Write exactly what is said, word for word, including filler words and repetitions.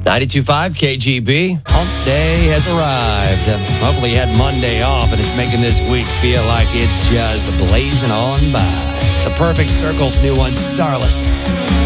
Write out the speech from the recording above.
ninety-two point five K G B. Hump day has arrived. Hopefully you had Monday off and it's making this week feel like it's just blazing on by. It's a Perfect Circle's new one, Starless.